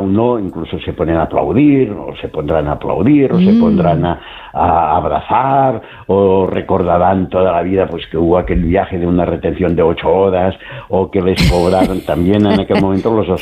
uno incluso se ponen a aplaudir, o se pondrán a aplaudir, o se pondrán a abrazar, o recordarán toda la vida pues que hubo aquel viaje de una retención de 8 horas, o que les cobraron también en aquel momento los